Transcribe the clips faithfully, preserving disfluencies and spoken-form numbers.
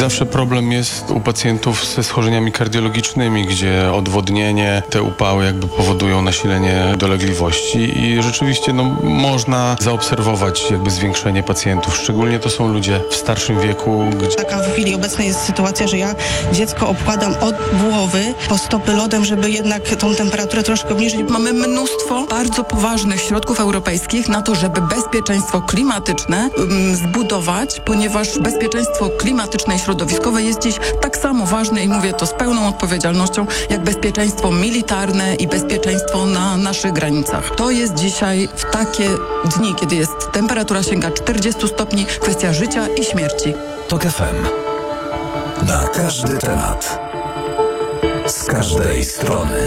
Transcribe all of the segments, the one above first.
Zawsze problem jest u pacjentów ze schorzeniami kardiologicznymi, gdzie odwodnienie, te upały jakby powodują nasilenie dolegliwości i rzeczywiście no, można zaobserwować jakby zwiększenie pacjentów. Szczególnie to są ludzie w starszym wieku. Gdzie... Taka w chwili obecnej jest sytuacja, że ja dziecko obkładam od głowy po stopy lodem, żeby jednak tą temperaturę troszkę obniżyć. Mamy mnóstwo bardzo poważnych środków europejskich na to, żeby bezpieczeństwo klimatyczne um, zbudować, ponieważ bezpieczeństwo klimatyczne i środowiskowe jest dziś tak samo ważne i mówię to z pełną odpowiedzialnością, jak bezpieczeństwo militarne i bezpieczeństwo na naszych granicach. To jest dzisiaj w takie dni, kiedy jest temperatura sięga czterdziestu stopni, kwestia życia i śmierci. TOK F M. Na każdy temat. Z każdej strony.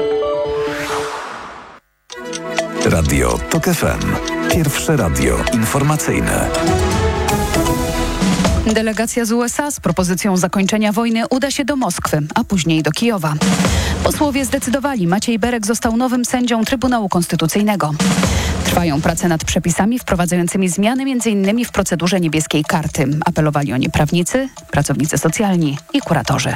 Radio TOK F M. Pierwsze radio informacyjne. Delegacja z U S A z propozycją zakończenia wojny uda się do Moskwy, a później do Kijowa. Posłowie zdecydowali, Maciej Berek został nowym sędzią Trybunału Konstytucyjnego. Trwają prace nad przepisami wprowadzającymi zmiany między innymi w procedurze niebieskiej karty. Apelowali o nie prawnicy, pracownicy socjalni i kuratorzy.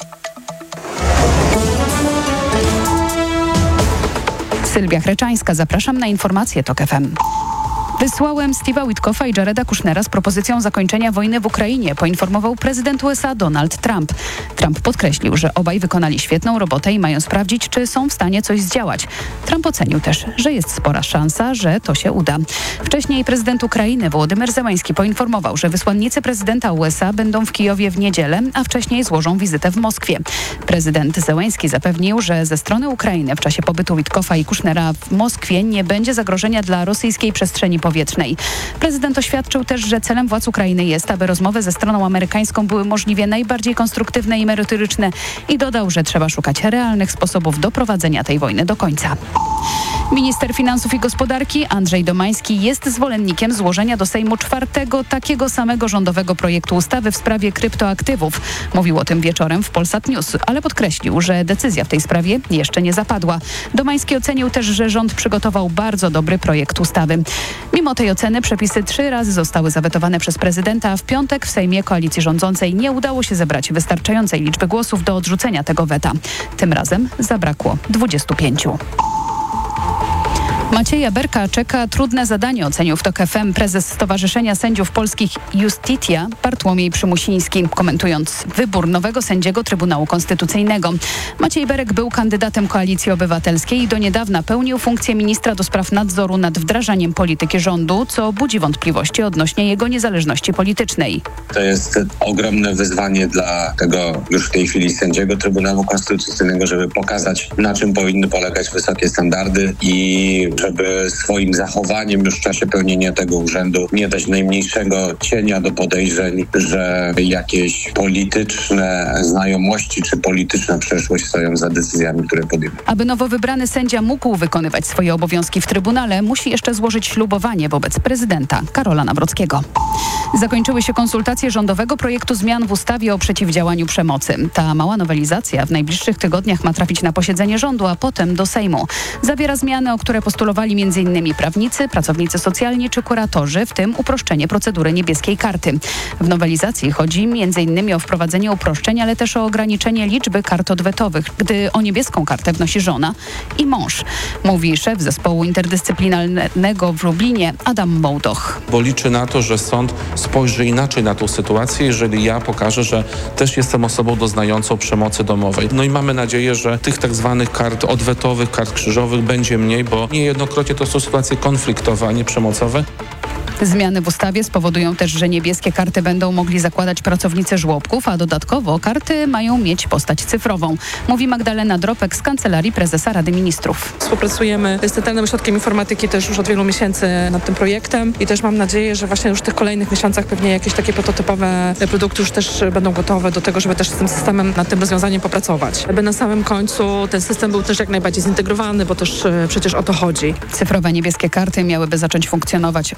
Sylwia Chreczańska, zapraszam na informacje TOK F M. Wysłałem Steve'a Witkoffa i Jareda Kushnera z propozycją zakończenia wojny w Ukrainie, poinformował prezydent U S A Donald Trump. Trump podkreślił, że obaj wykonali świetną robotę i mają sprawdzić, czy są w stanie coś zdziałać. Trump ocenił też, że jest spora szansa, że to się uda. Wcześniej prezydent Ukrainy Wołodymyr Zełański poinformował, że wysłannicy prezydenta U S A będą w Kijowie w niedzielę, a wcześniej złożą wizytę w Moskwie. Prezydent Zełański zapewnił, że ze strony Ukrainy w czasie pobytu Witkoffa i Kushnera w Moskwie nie będzie zagrożenia dla rosyjskiej przestrzeni powietrznej. Prezydent oświadczył też, że celem władz Ukrainy jest, aby rozmowy ze stroną amerykańską były możliwie najbardziej konstruktywne i merytoryczne i dodał, że trzeba szukać realnych sposobów doprowadzenia tej wojny do końca. Minister Finansów i Gospodarki Andrzej Domański jest zwolennikiem złożenia do Sejmu czwartego takiego samego rządowego projektu ustawy w sprawie kryptoaktywów. Mówił o tym wieczorem w Polsat News, ale podkreślił, że decyzja w tej sprawie jeszcze nie zapadła. Domański ocenił też, że rząd przygotował bardzo dobry projekt ustawy. Mimo tej oceny przepisy trzy razy zostały zawetowane przez prezydenta, a w piątek w Sejmie koalicji rządzącej nie udało się zebrać wystarczającej liczby głosów do odrzucenia tego weta. Tym razem zabrakło dwudziestu pięciu. Macieja Berka czeka trudne zadanie, ocenił w TOK F M prezes Stowarzyszenia Sędziów Polskich Justitia Bartłomiej Przymusiński, komentując wybór nowego sędziego Trybunału Konstytucyjnego. Maciej Berek był kandydatem Koalicji Obywatelskiej i do niedawna pełnił funkcję ministra do spraw nadzoru nad wdrażaniem polityki rządu, co budzi wątpliwości odnośnie jego niezależności politycznej. To jest ogromne wyzwanie dla tego już w tej chwili sędziego Trybunału Konstytucyjnego, żeby pokazać, na czym powinny polegać wysokie standardy i żeby swoim zachowaniem już w czasie pełnienia tego urzędu nie dać najmniejszego cienia do podejrzeń, że jakieś polityczne znajomości czy polityczna przeszłość stoją za decyzjami, które podejmuje. Aby nowo wybrany sędzia mógł wykonywać swoje obowiązki w Trybunale, musi jeszcze złożyć ślubowanie wobec prezydenta Karola Nawrockiego. Zakończyły się konsultacje rządowego projektu zmian w ustawie o przeciwdziałaniu przemocy. Ta mała nowelizacja w najbliższych tygodniach ma trafić na posiedzenie rządu, a potem do Sejmu. Zawiera zmiany, o które postulowali między innymi prawnicy, pracownicy socjalni czy kuratorzy, w tym uproszczenie procedury niebieskiej karty. W nowelizacji chodzi między innymi o wprowadzenie uproszczeń, ale też o ograniczenie liczby kart odwetowych, gdy o niebieską kartę wnosi żona i mąż, mówi szef zespołu interdyscyplinarnego w Lublinie Adam Mołdoch. Bo liczy na to, że sąd spojrzy inaczej na tą sytuację, jeżeli ja pokażę, że też jestem osobą doznającą przemocy domowej. No i mamy nadzieję, że tych tak zwanych kart odwetowych, kart krzyżowych będzie mniej, bo niejednokrotnie to są sytuacje konfliktowe, a nie przemocowe. Zmiany w ustawie spowodują też, że niebieskie karty będą mogli zakładać pracownicy żłobków, a dodatkowo karty mają mieć postać cyfrową, mówi Magdalena Dropek z Kancelarii Prezesa Rady Ministrów. Współpracujemy z Centralnym Ośrodkiem Informatyki też już od wielu miesięcy nad tym projektem i też mam nadzieję, że właśnie już w tych kolejnych miesiącach pewnie jakieś takie prototypowe produkty już też będą gotowe do tego, żeby też z tym systemem, nad tym rozwiązaniem popracować. Aby na samym końcu ten system był też jak najbardziej zintegrowany, bo też przecież o to chodzi. Cyfrowe niebieskie karty miałyby zacząć funkcjonować od połowy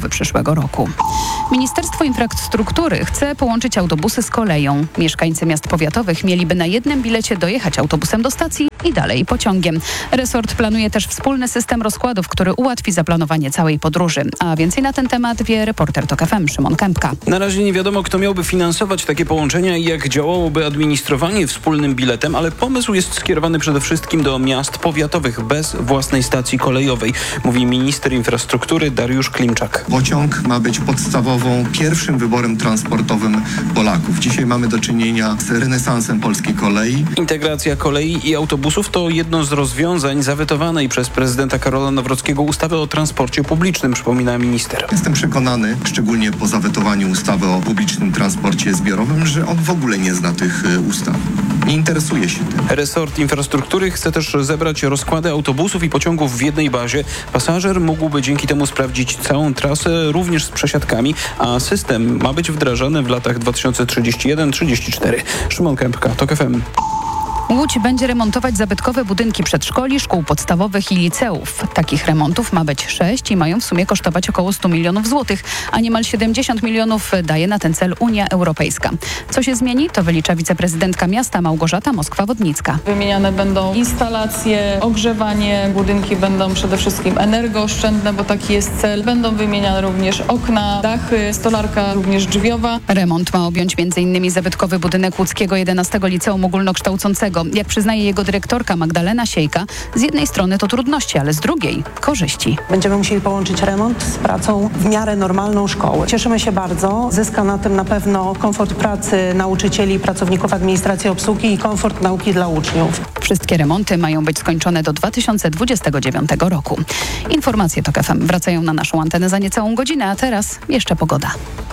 połowy przyszłego roku. Ministerstwo Infrastruktury chce połączyć autobusy z koleją. Mieszkańcy miast powiatowych mieliby na jednym bilecie dojechać autobusem do stacji i dalej pociągiem. Resort planuje też wspólny system rozkładów, który ułatwi zaplanowanie całej podróży. A więcej na ten temat wie reporter TOK F M Szymon Kępka. Na razie nie wiadomo, kto miałby finansować takie połączenia i jak działałoby administrowanie wspólnym biletem, ale pomysł jest skierowany przede wszystkim do miast powiatowych bez własnej stacji kolejowej, mówi minister infrastruktury Dariusz Klimczak. Pociąg ma być podstawową, pierwszym wyborem transportowym Polaków. Dzisiaj mamy do czynienia z renesansem polskiej kolei. Integracja kolei i autobusów to jedno z rozwiązań zawetowanej przez prezydenta Karola Nawrockiego ustawy o transporcie publicznym, przypomina minister. Jestem przekonany, szczególnie po zawetowaniu ustawy o publicznym transporcie zbiorowym, że on w ogóle nie zna tych y, ustaw. Nie interesuje się tym. Resort infrastruktury chce też zebrać rozkłady autobusów i pociągów w jednej bazie. Pasażer mógłby dzięki temu sprawdzić całą trasę, również z przesiadkami, a system ma być wdrażany w latach dwa tysiące trzydziesty jeden do trzydziestego czwartego. Szymon Kępka, TOK F M. Łódź będzie remontować zabytkowe budynki przedszkoli, szkół podstawowych i liceów. Takich remontów ma być sześć i mają w sumie kosztować około sto milionów złotych, a niemal siedemdziesiąt milionów daje na ten cel Unia Europejska. Co się zmieni, to wylicza wiceprezydentka miasta Małgorzata Moskwa-Wodnicka. Wymieniane będą instalacje, ogrzewanie, budynki będą przede wszystkim energooszczędne, bo taki jest cel. Będą wymieniane również okna, dachy, stolarka również drzwiowa. Remont ma objąć między innymi zabytkowy budynek łódzkiego jedenastego Liceum Ogólnokształcącego. Jak przyznaje jego dyrektorka Magdalena Siejka, z jednej strony to trudności, ale z drugiej korzyści. Będziemy musieli połączyć remont z pracą w miarę normalną szkoły. Cieszymy się bardzo. Zyska na tym na pewno komfort pracy nauczycieli, pracowników administracji, obsługi i komfort nauki dla uczniów. Wszystkie remonty mają być skończone do dwa tysiące dwudziestego dziewiątego roku. Informacje TOK F M wracają na naszą antenę za niecałą godzinę, a teraz jeszcze pogoda.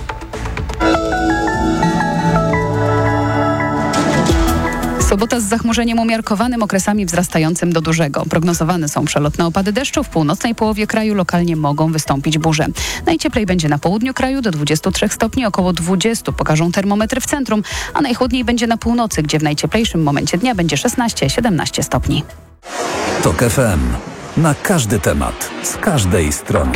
Sobota z zachmurzeniem umiarkowanym, okresami wzrastającym do dużego. Prognozowane są przelotne opady deszczu. W północnej połowie kraju lokalnie mogą wystąpić burze. Najcieplej będzie na południu kraju do dwudziestu trzech stopni, około dwudziestu pokażą termometry w centrum, a najchłodniej będzie na północy, gdzie w najcieplejszym momencie dnia będzie szesnaście siedemnaście stopni. TOK F M. Na każdy temat, z każdej strony.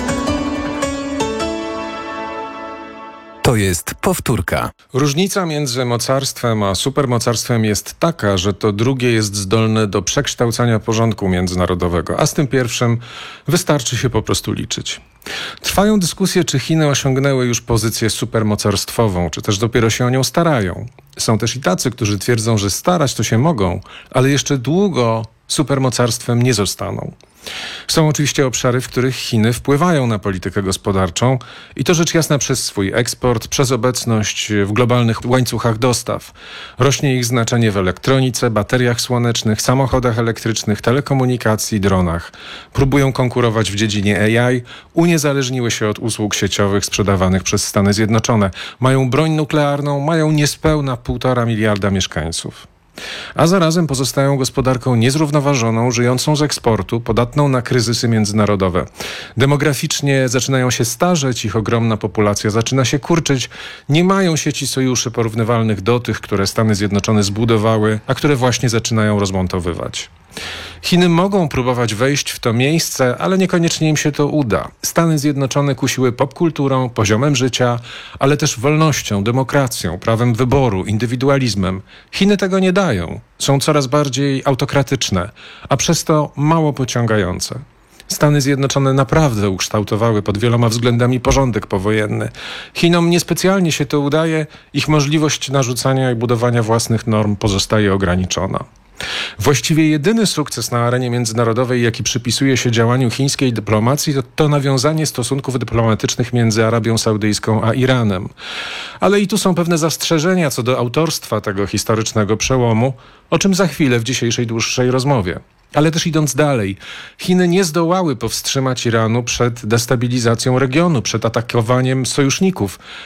To jest powtórka. Różnica między mocarstwem a supermocarstwem jest taka, że to drugie jest zdolne do przekształcania porządku międzynarodowego, a z tym pierwszym wystarczy się po prostu liczyć. Trwają dyskusje, czy Chiny osiągnęły już pozycję supermocarstwową, czy też dopiero się o nią starają. Są też i tacy, którzy twierdzą, że starać to się mogą, ale jeszcze długo supermocarstwem nie zostaną. Są oczywiście obszary, w których Chiny wpływają na politykę gospodarczą i to rzecz jasna przez swój eksport, przez obecność w globalnych łańcuchach dostaw. Rośnie ich znaczenie w elektronice, bateriach słonecznych, samochodach elektrycznych, telekomunikacji, dronach. Próbują konkurować w dziedzinie A I, uniezależniły się od usług sieciowych sprzedawanych przez Stany Zjednoczone. Mają broń nuklearną, mają niespełna półtora miliarda mieszkańców. A zarazem pozostają gospodarką niezrównoważoną, żyjącą z eksportu, podatną na kryzysy międzynarodowe. Demograficznie zaczynają się starzeć, ich ogromna populacja zaczyna się kurczyć. Nie mają sieci sojuszy porównywalnych do tych, które Stany Zjednoczone zbudowały, a które właśnie zaczynają rozmontowywać. Chiny mogą próbować wejść w to miejsce, ale niekoniecznie im się to uda. Stany Zjednoczone kusiły popkulturą, poziomem życia, ale też wolnością, demokracją, prawem wyboru, indywidualizmem. Chiny tego nie dają. Są coraz bardziej autokratyczne, a przez to mało pociągające. Stany Zjednoczone naprawdę ukształtowały pod wieloma względami porządek powojenny. Chinom niespecjalnie się to udaje, ich możliwość narzucania i budowania własnych norm pozostaje ograniczona. Właściwie jedyny sukces na arenie międzynarodowej, jaki przypisuje się działaniu chińskiej dyplomacji, to, to nawiązanie stosunków dyplomatycznych między Arabią Saudyjską a Iranem. Ale i tu są pewne zastrzeżenia co do autorstwa tego historycznego przełomu, o czym za chwilę w dzisiejszej dłuższej rozmowie. Ale też idąc dalej, Chiny nie zdołały powstrzymać Iranu przed destabilizacją regionu, przed atakowaniem sojuszników.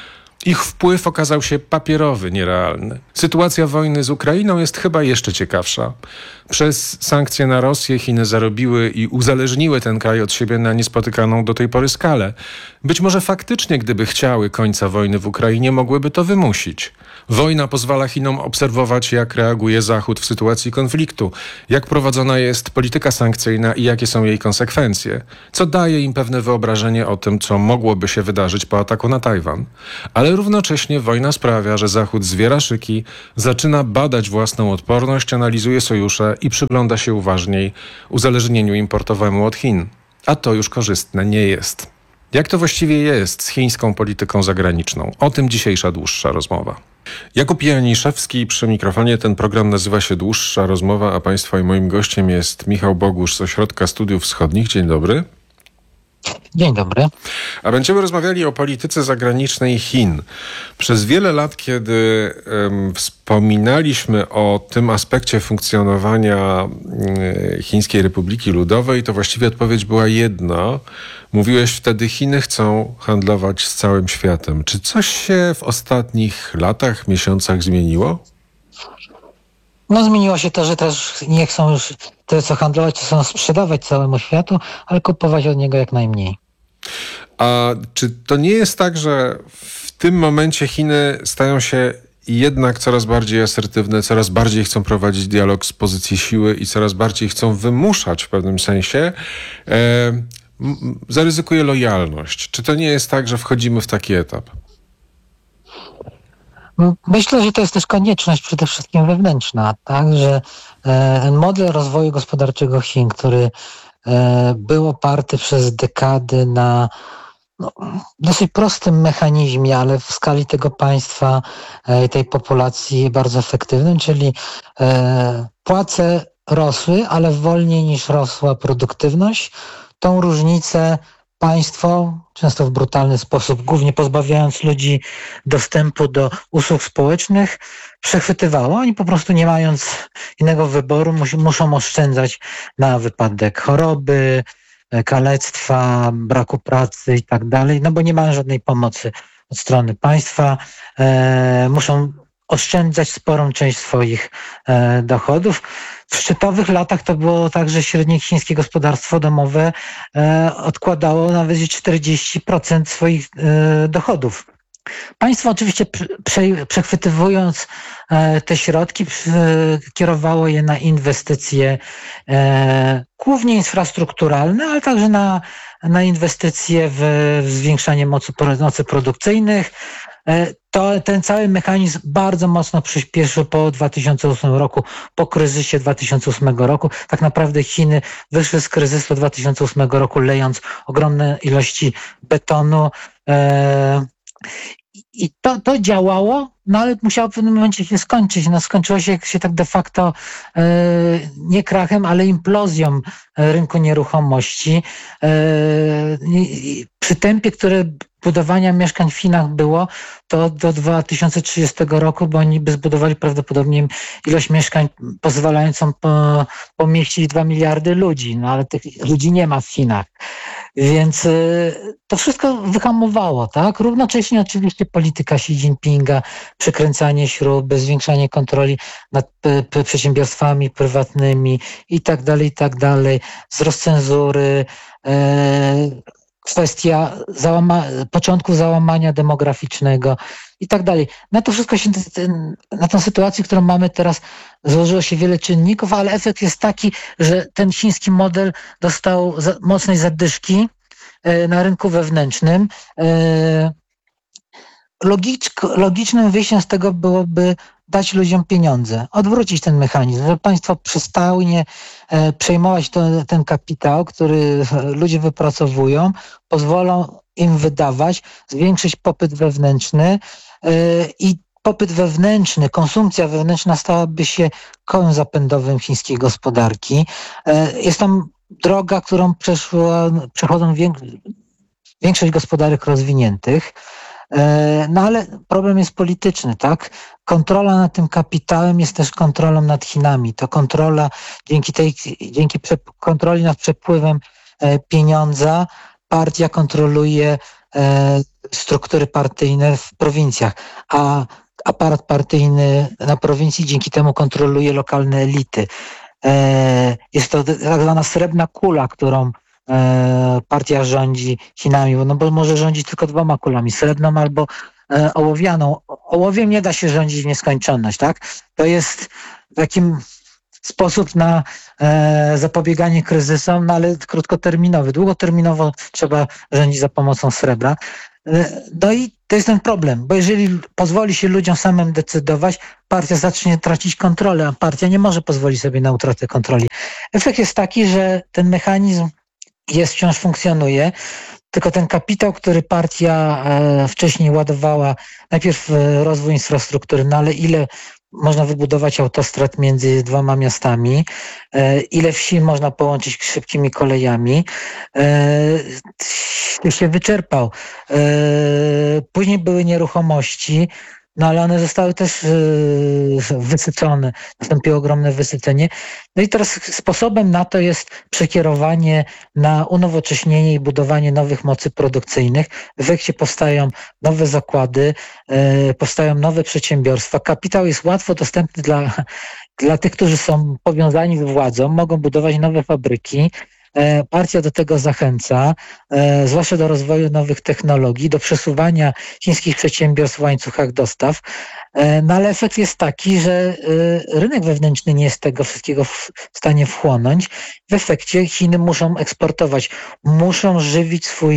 Ich wpływ okazał się papierowy, nierealny. Sytuacja wojny z Ukrainą jest chyba jeszcze ciekawsza. Przez sankcje na Rosję Chiny zarobiły i uzależniły ten kraj od siebie na niespotykaną do tej pory skalę. Być może faktycznie, gdyby chciały końca wojny w Ukrainie, mogłyby to wymusić. Wojna pozwala Chinom obserwować, jak reaguje Zachód w sytuacji konfliktu, jak prowadzona jest polityka sankcyjna i jakie są jej konsekwencje, co daje im pewne wyobrażenie o tym, co mogłoby się wydarzyć po ataku na Tajwan. Ale równocześnie wojna sprawia, że Zachód zwiera szyki, zaczyna badać własną odporność, analizuje sojusze i przygląda się uważniej uzależnieniu importowemu od Chin. A to już korzystne nie jest. Jak to właściwie jest z chińską polityką zagraniczną? O tym dzisiejsza dłuższa rozmowa. Jakub Janiszewski przy mikrofonie. Ten program nazywa się Dłuższa Rozmowa, a Państwa i moim gościem jest Michał Bogusz z Ośrodka Studiów Wschodnich. Dzień dobry. Dzień dobry. A będziemy rozmawiali o polityce zagranicznej Chin. Przez wiele lat, kiedy um, wspominaliśmy o tym aspekcie funkcjonowania y, Chińskiej Republiki Ludowej, to właściwie odpowiedź była jedna. Mówiłeś wtedy, Chiny chcą handlować z całym światem. Czy coś się w ostatnich latach, miesiącach zmieniło? No zmieniło się to, że też nie chcą już tyle co handlować, to chcą sprzedawać całemu światu, ale kupować od niego jak najmniej. A czy to nie jest tak, że w tym momencie Chiny stają się jednak coraz bardziej asertywne, coraz bardziej chcą prowadzić dialog z pozycji siły i coraz bardziej chcą wymuszać w pewnym sensie, e, m, zaryzykuje lojalność? Czy to nie jest tak, że wchodzimy w taki etap? Myślę, że to jest też konieczność przede wszystkim wewnętrzna, tak, że ten model rozwoju gospodarczego Chin, który był oparty przez dekady na no, dosyć prostym mechanizmie, ale w skali tego państwa i tej populacji bardzo efektywnym, czyli płace rosły, ale wolniej niż rosła produktywność. Tą różnicę państwo, często w brutalny sposób, głównie pozbawiając ludzi dostępu do usług społecznych, przechwytywało. Oni po prostu nie mając innego wyboru mus, muszą oszczędzać na wypadek choroby, kalectwa, braku pracy i tak dalej, no bo nie mają żadnej pomocy od strony państwa. E, muszą oszczędzać sporą część swoich e, dochodów. W szczytowych latach to było tak, że średnie chińskie gospodarstwo domowe e, odkładało nawet czterdzieści procent swoich e, dochodów. Państwo oczywiście prze, przechwytywując e, te środki e, kierowało je na inwestycje e, głównie infrastrukturalne, ale także na, na inwestycje w, w zwiększanie mocy, mocy produkcyjnych. To, ten cały mechanizm bardzo mocno przyspieszył po dwa tysiące ósmym roku, po kryzysie dwa tysiące ósmego roku. Tak naprawdę Chiny wyszły z kryzysu dwa tysiące ósmego roku, lejąc ogromne ilości betonu. E, I to, to działało, no ale musiało w pewnym momencie się skończyć. No skończyło się, się tak de facto e, nie krachem, ale implozją rynku nieruchomości. E, i, przy tempie, które budowania mieszkań w Chinach było, to do dwa tysiące trzydziestego roku, bo oni by zbudowali prawdopodobnie ilość mieszkań pozwalającą po, pomieścić dwa miliardy ludzi, no ale tych ludzi nie ma w Chinach. Więc y, to wszystko wyhamowało, tak? Równocześnie oczywiście polityka Xi Jinpinga, przekręcanie śruby, zwiększanie kontroli nad p- p- przedsiębiorstwami prywatnymi i tak dalej, i tak dalej, wzrost cenzury, y, kwestia załama- początku załamania demograficznego i tak dalej. Na to wszystko się, na tę sytuację, którą mamy teraz, złożyło się wiele czynników, ale efekt jest taki, że ten chiński model dostał za- mocnej zadyszki e, na rynku wewnętrznym. E, logicz- logicznym wyjściem z tego byłoby dać ludziom pieniądze, odwrócić ten mechanizm, żeby państwo przestały nie e, przejmować to, ten kapitał, który ludzie wypracowują, pozwolą im wydawać, zwiększyć popyt wewnętrzny e, i popyt wewnętrzny, konsumpcja wewnętrzna stałaby się kołem zapędowym chińskiej gospodarki. E, jest tam droga, którą przeszła, przechodzą wiek- większość gospodarek rozwiniętych. No ale problem jest polityczny, tak? Kontrola nad tym kapitałem jest też kontrolą nad Chinami. To kontrola, dzięki tej, dzięki prze, kontroli nad przepływem pieniądza, partia kontroluje e, struktury partyjne w prowincjach, a aparat partyjny na prowincji dzięki temu kontroluje lokalne elity. E, jest to tak zwana srebrna kula, którą e, partia rządzi Chinami, no bo może rządzić tylko dwoma kulami, srebrną albo e, ołowianą. Ołowiem nie da się rządzić w nieskończoność, tak? To jest takim sposób na e, zapobieganie kryzysom, no ale krótkoterminowy. Długoterminowo trzeba rządzić za pomocą srebra. E, no i to jest ten problem, bo jeżeli pozwoli się ludziom samym decydować, partia zacznie tracić kontrolę, a partia nie może pozwolić sobie na utratę kontroli. Efekt jest taki, że ten mechanizm jest, wciąż funkcjonuje, tylko ten kapitał, który partia e, wcześniej ładowała, najpierw w rozwój infrastruktury, no ale ile można wybudować autostrad między dwoma miastami, ile wsi można połączyć szybkimi kolejami, się wyczerpał. Później były nieruchomości, no ale one zostały też wysycone, nastąpiło ogromne wysycenie. No i teraz sposobem na to jest przekierowanie na unowocześnienie i budowanie nowych mocy produkcyjnych. W efekcie powstają nowe zakłady, powstają nowe przedsiębiorstwa. Kapitał jest łatwo dostępny dla, dla tych, którzy są powiązani z władzą, mogą budować nowe fabryki. Partia do tego zachęca, zwłaszcza do rozwoju nowych technologii, do przesuwania chińskich przedsiębiorstw w łańcuchach dostaw. No ale efekt jest taki, że rynek wewnętrzny nie jest tego wszystkiego w stanie wchłonąć. W efekcie Chiny muszą eksportować, muszą żywić swój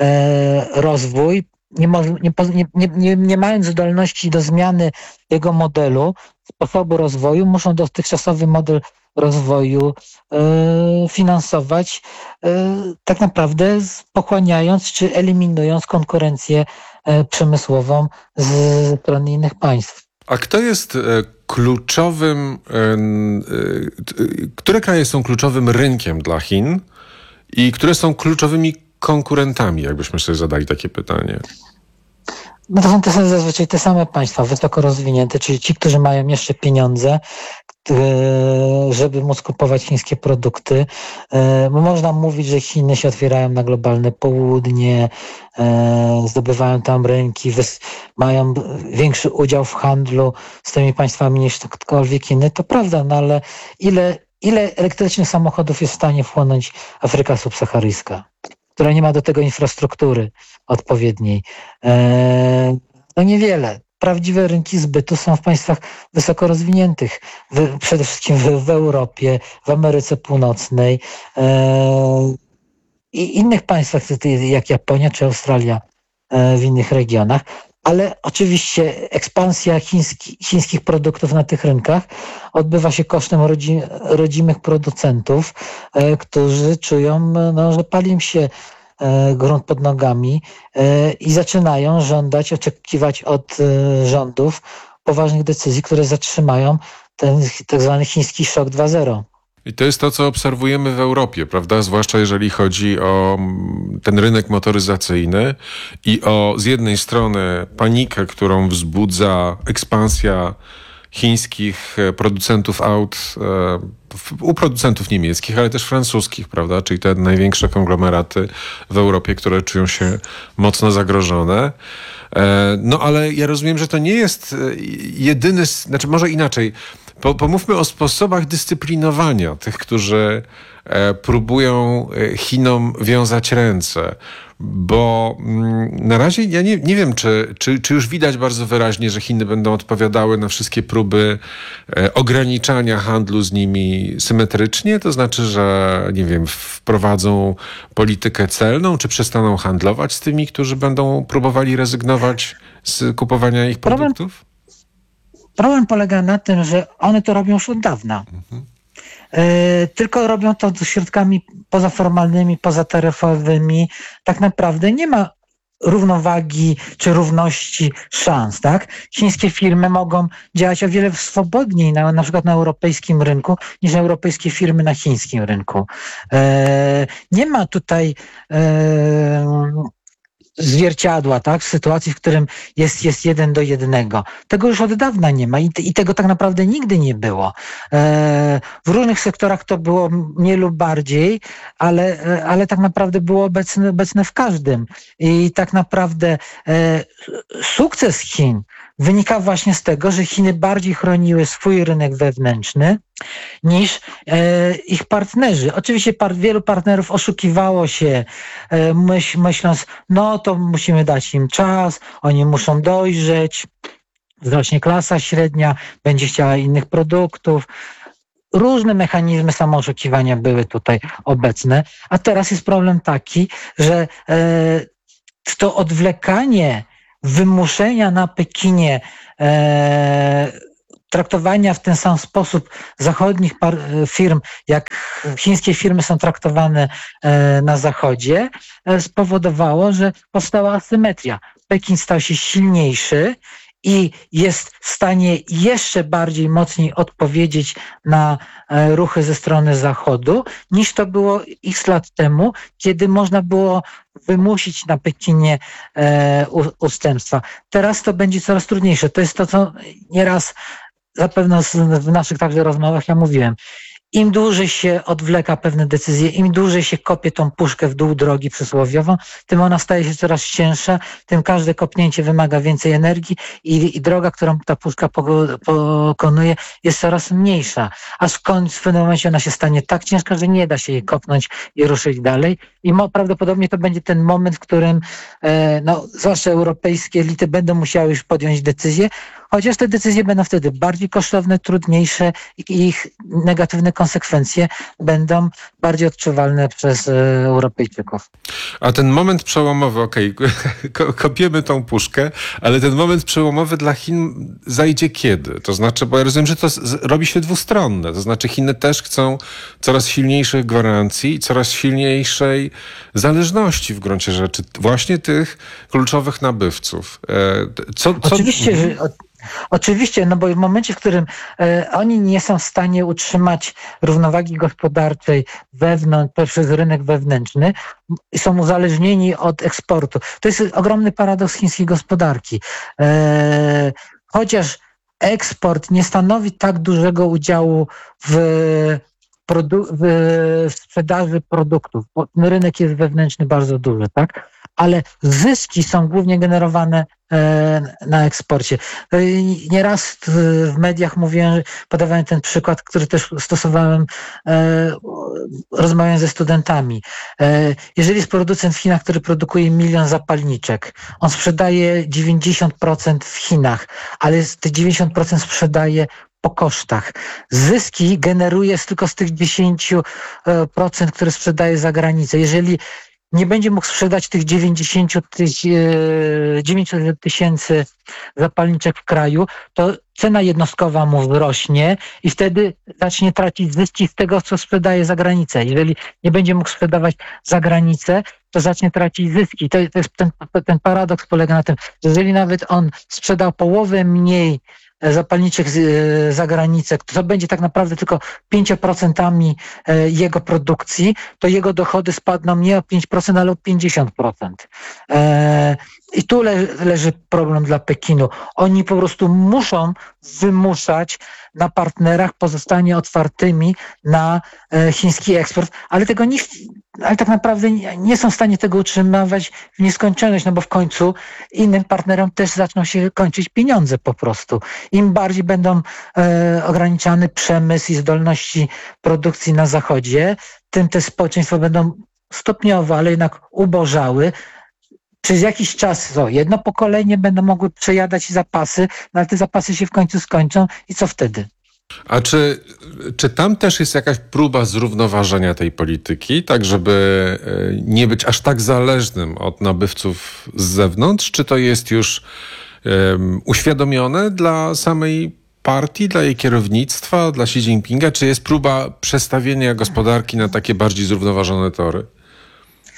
rozwój, nie, nie, nie, nie, nie mając zdolności do zmiany jego modelu, sposobu rozwoju, muszą dotychczasowy model rozwoju e, finansować, e, tak naprawdę pochłaniając czy eliminując konkurencję e, przemysłową z strony innych państw. A kto jest e, kluczowym, e, e, które kraje są kluczowym rynkiem dla Chin i które są kluczowymi konkurentami, jakbyśmy sobie zadali takie pytanie? No to są te, zazwyczaj te same państwa, wysoko rozwinięte, czyli ci, którzy mają jeszcze pieniądze, żeby móc kupować chińskie produkty. Bo można mówić, że Chiny się otwierają na globalne południe, zdobywają tam rynki, mają większy udział w handlu z tymi państwami niż ktokolwiek inny. To prawda, no ale ile, ile elektrycznych samochodów jest w stanie wchłonąć Afryka subsaharyjska, która nie ma do tego infrastruktury odpowiedniej? No niewiele. Prawdziwe rynki zbytu są w państwach wysoko rozwiniętych, w, przede wszystkim w, w Europie, w Ameryce Północnej e, i innych państwach, jak Japonia czy Australia e, w innych regionach. Ale oczywiście ekspansja chiński, chińskich produktów na tych rynkach odbywa się kosztem rodzi, rodzimych producentów, e, którzy czują, no, że pali im się grunt pod nogami i zaczynają żądać, oczekiwać od rządów poważnych decyzji, które zatrzymają ten tak zwany chiński szok dwa zero. I to jest to, co obserwujemy w Europie, prawda? Zwłaszcza jeżeli chodzi o ten rynek motoryzacyjny i o z jednej strony panikę, którą wzbudza ekspansja chińskich producentów aut, u producentów niemieckich, ale też francuskich, prawda? Czyli te największe konglomeraty w Europie, które czują się mocno zagrożone. No ale ja rozumiem, że to nie jest jedyny, znaczy może inaczej, pomówmy o sposobach dyscyplinowania tych, którzy próbują Chinom wiązać ręce. Bo na razie ja nie, nie wiem, czy, czy, czy już widać bardzo wyraźnie, że Chiny będą odpowiadały na wszystkie próby e, ograniczania handlu z nimi symetrycznie, to znaczy, że nie wiem, wprowadzą politykę celną, czy przestaną handlować z tymi, którzy będą próbowali rezygnować z kupowania ich produktów? Problem, problem polega na tym, że one to robią już od dawna. Mhm. Tylko robią to środkami pozaformalnymi, pozataryfowymi. Tak naprawdę nie ma równowagi czy równości szans, tak? Chińskie firmy mogą działać o wiele swobodniej na, na przykład na europejskim rynku niż europejskie firmy na chińskim rynku. E, nie ma tutaj e, zwierciadła, tak? W sytuacji, w którym jest, jest jeden do jednego. Tego już od dawna nie ma i, i tego tak naprawdę nigdy nie było. E, w różnych sektorach to było mniej lub bardziej, ale, ale tak naprawdę było obecne, obecne w każdym. I tak naprawdę e, sukces Chin wynika właśnie z tego, że Chiny bardziej chroniły swój rynek wewnętrzny niż e, ich partnerzy. Oczywiście par, wielu partnerów oszukiwało się, e, myśl, myśląc, no to musimy dać im czas, oni muszą dojrzeć, wzrośnie klasa średnia, będzie chciała innych produktów. Różne mechanizmy samooszukiwania były tutaj obecne, a teraz jest problem taki, że e, to odwlekanie wymuszenia na Pekinie e, traktowania w ten sam sposób zachodnich par, firm, jak chińskie firmy są traktowane e, na Zachodzie, e, spowodowało, że powstała asymetria. Pekin stał się silniejszy i jest w stanie jeszcze bardziej mocniej odpowiedzieć na e, ruchy ze strony Zachodu, niż to było x lat temu, kiedy można było wymusić na Pekinie e, u, ustępstwa. Teraz to będzie coraz trudniejsze. To jest to, co nieraz zapewne w naszych także rozmowach ja mówiłem. Im dłużej się odwleka pewne decyzje, im dłużej się kopie tą puszkę w dół drogi przysłowiową, tym ona staje się coraz cięższa, tym każde kopnięcie wymaga więcej energii i, i droga, którą ta puszka pokonuje, jest coraz mniejsza. Aż w końcu w pewnym momencie ona się stanie tak ciężka, że nie da się jej kopnąć i ruszyć dalej. I mo, prawdopodobnie to będzie ten moment, w którym e, no, zwłaszcza europejskie elity będą musiały już podjąć decyzję, chociaż te decyzje będą wtedy bardziej kosztowne, trudniejsze i ich negatywne konsekwencje będą bardziej odczuwalne przez e, Europejczyków. A ten moment przełomowy, okej, okay, kopiemy tą puszkę, ale ten moment przełomowy dla Chin zajdzie kiedy? To znaczy, bo ja rozumiem, że to z, robi się dwustronne. To znaczy Chiny też chcą coraz silniejszych gwarancji, coraz silniejszej zależności w gruncie rzeczy właśnie tych kluczowych nabywców. E, co, co... Oczywiście, że... Oczywiście, no bo w momencie, w którym e, oni nie są w stanie utrzymać równowagi gospodarczej wewnątrz, przez rynek wewnętrzny, są uzależnieni od eksportu. To jest ogromny paradoks chińskiej gospodarki. E, chociaż eksport nie stanowi tak dużego udziału w, produ- w sprzedaży produktów, bo ten rynek jest wewnętrzny bardzo duży, tak? Ale zyski są głównie generowane na eksporcie. Nieraz w mediach mówiłem, podawałem ten przykład, który też stosowałem rozmawiając ze studentami. Jeżeli jest producent w Chinach, który produkuje milion zapalniczek, on sprzedaje dziewięćdziesiąt procent w Chinach, ale te dziewięćdziesiąt procent sprzedaje po kosztach. Zyski generuje tylko z tych dziesięć procent, które sprzedaje za granicę. Jeżeli nie będzie mógł sprzedać tych dziewięćdziesiąt tysięcy zapalniczek w kraju, to cena jednostkowa mu wzrośnie i wtedy zacznie tracić zyski z tego, co sprzedaje za granicę. Jeżeli nie będzie mógł sprzedawać za granicę, to zacznie tracić zyski. To, to jest ten, ten paradoks polega na tym, że jeżeli nawet on sprzedał połowę mniej zapalniczek z, za granicę, to będzie tak naprawdę tylko pięć procent jego produkcji, to jego dochody spadną nie o pięć procent, ale o pięćdziesiąt procent. E, I tu le, leży problem dla Pekinu. Oni po prostu muszą wymuszać na partnerach pozostanie otwartymi na e, chiński eksport, ale tego nikt, ale tak naprawdę nie, nie są w stanie tego utrzymywać w nieskończoność, no bo w końcu innym partnerom też zaczną się kończyć pieniądze po prostu. Im bardziej będą e, ograniczany przemysł i zdolności produkcji na Zachodzie, tym te społeczeństwa będą stopniowo, ale jednak ubożały. Przez jakiś czas, o, jedno pokolenie będą mogły przejadać zapasy, no ale te zapasy się w końcu skończą i co wtedy? A czy, czy tam też jest jakaś próba zrównoważenia tej polityki, tak żeby nie być aż tak zależnym od nabywców z zewnątrz? Czy to jest już um, uświadomione dla samej partii, dla jej kierownictwa, dla Xi Jinpinga? Czy jest próba przestawienia gospodarki na takie bardziej zrównoważone tory?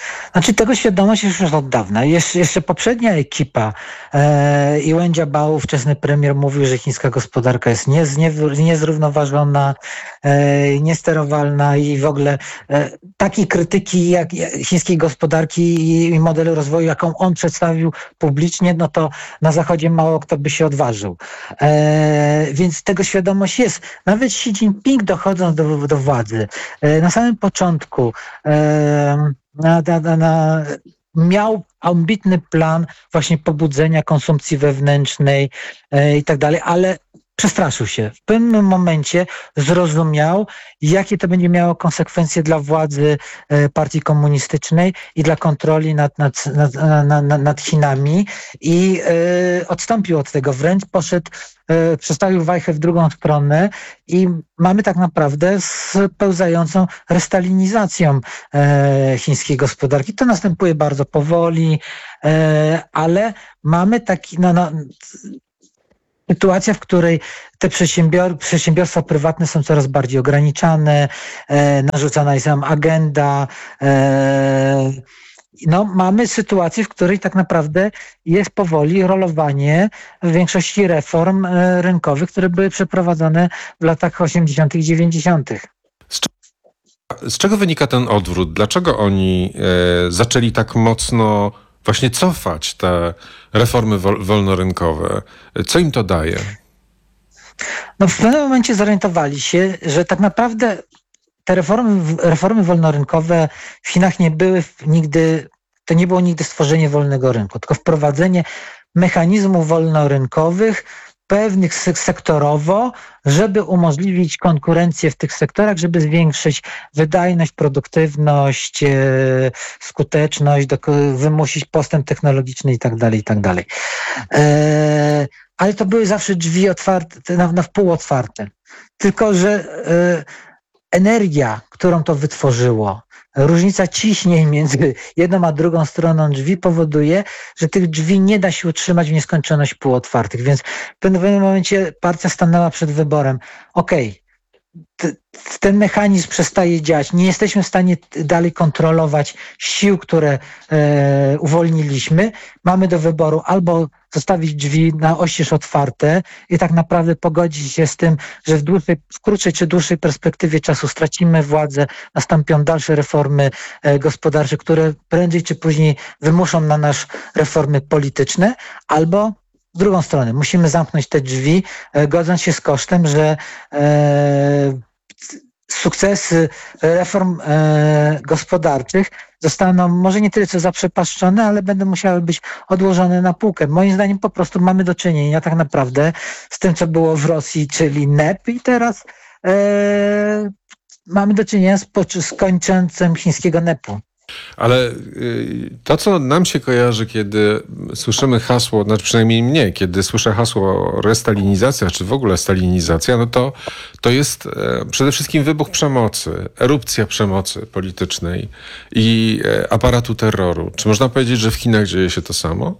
Znaczy tego świadomość już jest od dawna. Jeszcze, jeszcze poprzednia ekipa e, i Wen Jiabao, ówczesny premier, mówił, że chińska gospodarka jest nie, nie, niezrównoważona, e, niesterowalna i w ogóle e, takiej krytyki jak chińskiej gospodarki i, i modelu rozwoju, jaką on przedstawił publicznie, no to na Zachodzie mało kto by się odważył. E, więc tego świadomość jest. Nawet Xi Jinping, dochodząc do, do władzy, e, na samym początku e, Na, na, na, miał ambitny plan właśnie pobudzenia konsumpcji wewnętrznej e, i tak dalej, ale przestraszył się. W pewnym momencie zrozumiał, jakie to będzie miało konsekwencje dla władzy e, partii komunistycznej i dla kontroli nad, nad, nad, nad, nad Chinami i e, odstąpił od tego. Wręcz poszedł, e, przestawił wajchę w drugą stronę i mamy tak naprawdę spełzającą restalinizacją e, chińskiej gospodarki. To następuje bardzo powoli, e, ale mamy taki... No, no, sytuacja, w której te przedsiębior- przedsiębiorstwa prywatne są coraz bardziej ograniczane, e, narzucana jest nam agenda. E, no, mamy sytuację, w której tak naprawdę jest powoli rolowanie w większości reform e, rynkowych, które były przeprowadzone w latach osiemdziesiątych, dziewięćdziesiątych. Z czego wynika ten odwrót? Dlaczego oni e, zaczęli tak mocno właśnie cofać te reformy wol- wolnorynkowe? Co im to daje? No w pewnym momencie zorientowali się, że tak naprawdę te reformy, reformy wolnorynkowe w Chinach nie były nigdy, to nie było nigdy stworzenie wolnego rynku, tylko wprowadzenie mechanizmów wolnorynkowych pewnych sektorowo, żeby umożliwić konkurencję w tych sektorach, żeby zwiększyć wydajność, produktywność, e, skuteczność, do, wymusić postęp technologiczny i tak dalej, i tak dalej. E, ale to były zawsze drzwi otwarte, na, na wpół otwarte. Tylko że e, energia, którą to wytworzyło, różnica ciśnień między jedną a drugą stroną drzwi powoduje, że tych drzwi nie da się utrzymać w nieskończoność półotwartych. Więc w pewnym momencie partia stanęła przed wyborem. Okej, okay, ten mechanizm przestaje działać. Nie jesteśmy w stanie dalej kontrolować sił, które e, uwolniliśmy. Mamy do wyboru albo zostawić drzwi na oścież otwarte i tak naprawdę pogodzić się z tym, że w, dłuższej, w krótszej czy dłuższej perspektywie czasu stracimy władzę, nastąpią dalsze reformy e, gospodarcze, które prędzej czy później wymuszą na nas reformy polityczne, albo w drugą stronę. Musimy zamknąć te drzwi, e, godząc się z kosztem, że e, sukcesy reform e, gospodarczych zostaną może nie tyle co zaprzepaszczone, ale będą musiały być odłożone na półkę. Moim zdaniem po prostu mamy do czynienia tak naprawdę z tym, co było w Rosji, czyli N E P i teraz e, mamy do czynienia z, z kończącym chińskiego N E P-u. Ale to, co nam się kojarzy, kiedy słyszymy hasło, znaczy przynajmniej mnie, kiedy słyszę hasło restalinizacja, czy w ogóle stalinizacja, no to, to jest przede wszystkim wybuch przemocy, erupcja przemocy politycznej i aparatu terroru. Czy można powiedzieć, że w Chinach dzieje się to samo?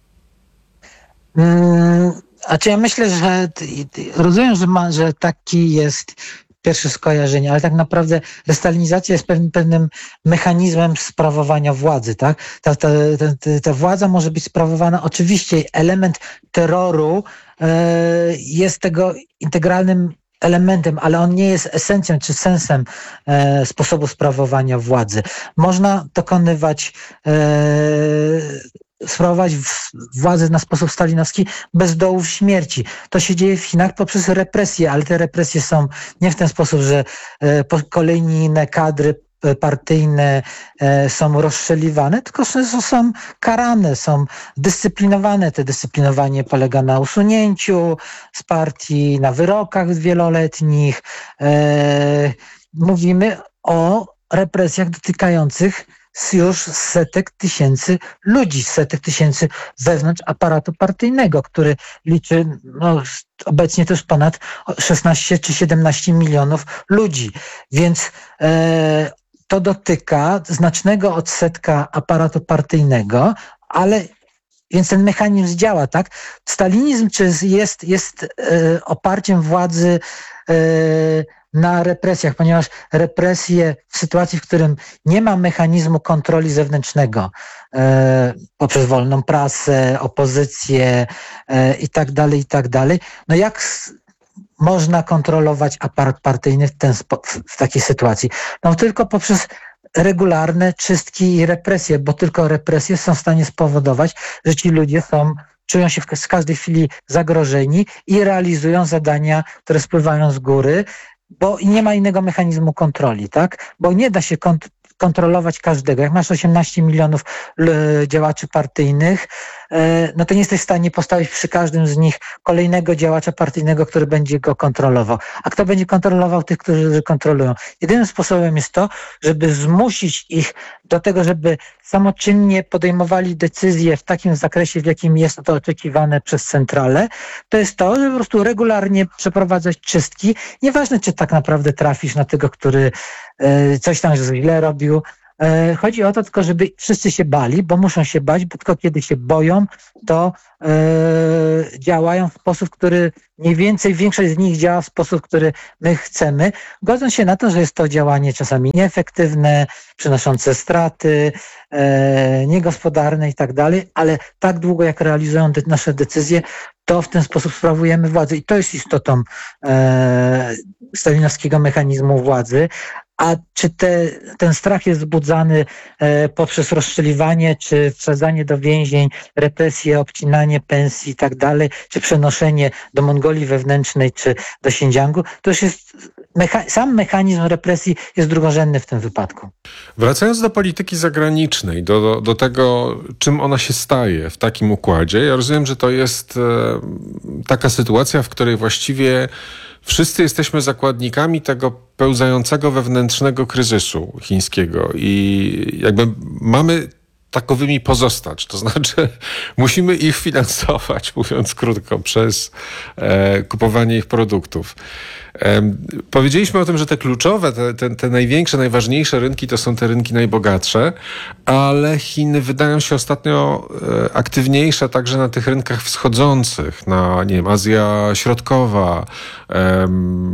Hmm, a czy ja myślę, że rozumiem, że, ma, że taki jest pierwsze skojarzenie, ale tak naprawdę restalinizacja jest pewnym, pewnym mechanizmem sprawowania władzy, tak? Ta, ta, ta, ta władza może być sprawowana, oczywiście element terroru e, jest tego integralnym elementem, ale on nie jest esencją czy sensem e, sposobu sprawowania władzy. Można dokonywać e, sprawować władzę na sposób stalinowski bez dołów śmierci. To się dzieje w Chinach poprzez represje, ale te represje są nie w ten sposób, że kolejne kadry partyjne są rozstrzeliwane, tylko że są karane, są dyscyplinowane. Te dyscyplinowanie polega na usunięciu z partii, na wyrokach wieloletnich. Mówimy o represjach dotykających już setek tysięcy ludzi, setek tysięcy wewnątrz aparatu partyjnego, który liczy no, obecnie to już ponad szesnaście czy siedemnaście milionów ludzi. Więc e, to dotyka znacznego odsetka aparatu partyjnego, ale więc ten mechanizm działa, tak? Stalinizm czy jest, jest e, oparciem władzy e, na represjach, ponieważ represje w sytuacji, w którym nie ma mechanizmu kontroli zewnętrznego e, poprzez wolną prasę, opozycję e, i tak dalej, i tak dalej, no jak s- można kontrolować aparat partyjny w, ten spo, w, w takiej sytuacji? No tylko poprzez regularne czystki i represje, bo tylko represje są w stanie spowodować, że ci ludzie są, czują się w, z każdej chwili zagrożeni i realizują zadania, które spływają z góry, bo nie ma innego mechanizmu kontroli, tak? Bo nie da się kont- kontrolować każdego. Jak masz osiemnaście milionów l- działaczy partyjnych, e, no to nie jesteś w stanie postawić przy każdym z nich kolejnego działacza partyjnego, który będzie go kontrolował. A kto będzie kontrolował tych, którzy kontrolują? Jedynym sposobem jest to, żeby zmusić ich do tego, żeby samoczynnie podejmowali decyzje w takim zakresie, w jakim jest to oczekiwane przez centralę. To jest to, żeby po prostu regularnie przeprowadzać czystki. Nieważne, czy tak naprawdę trafisz na tego, który e, coś tam źle robił. E, chodzi o to tylko, żeby wszyscy się bali, bo muszą się bać, bo tylko kiedy się boją, to e, działają w sposób, który mniej więcej większość z nich działa w sposób, który my chcemy, godząc się na to, że jest to działanie czasami nieefektywne, przynoszące straty, e, niegospodarne i tak dalej, ale tak długo jak realizują de- nasze decyzje, to w ten sposób sprawujemy władzę. I to jest istotą e, stalinowskiego mechanizmu władzy. A czy te, ten strach jest wzbudzany e, poprzez rozstrzeliwanie, czy wsadzanie do więzień, represje, obcinanie pensji i tak dalej, czy przenoszenie do Mongolii wewnętrznej, czy do Xinjiangu, to już jest mecha- sam mechanizm represji jest drugorzędny w tym wypadku. Wracając do polityki zagranicznej, do, do, do tego, czym ona się staje w takim układzie, ja rozumiem, że to jest e, taka sytuacja, w której właściwie wszyscy jesteśmy zakładnikami tego pełzającego wewnętrznego kryzysu chińskiego i jakby mamy takowymi pozostać. To znaczy musimy ich finansować, mówiąc krótko, przez e, kupowanie ich produktów. E, powiedzieliśmy o tym, że te kluczowe, te, te, te największe, najważniejsze rynki to są te rynki najbogatsze, ale Chiny wydają się ostatnio e, aktywniejsze także na tych rynkach wschodzących, na, nie wiem, Azja Środkowa, e,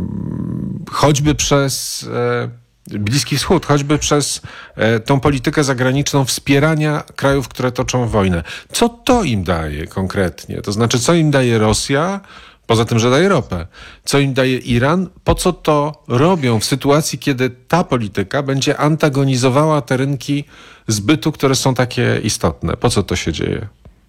choćby przez e, Bliski Wschód, choćby przez e, tą politykę zagraniczną wspierania krajów, które toczą wojnę. Co to im daje konkretnie? To znaczy, co im daje Rosja, poza tym, że daje ropę? Co im daje Iran? Po co to robią w sytuacji, kiedy ta polityka będzie antagonizowała te rynki zbytu, które są takie istotne? Po co to się dzieje?